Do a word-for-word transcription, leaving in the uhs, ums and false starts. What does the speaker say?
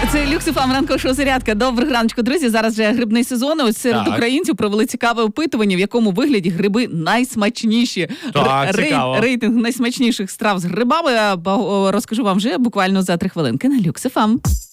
Це Люксифам, ранкова шоу-зарядка. Доброго раночку, друзі. Зараз вже грибний сезон. Ось серед Так. українців провели цікаве опитування, в якому вигляді гриби найсмачніші. Так, Р- цікаво. Рейтинг найсмачніших страв з грибами. Я ба- Розкажу вам вже буквально за три хвилинки на Люксифам.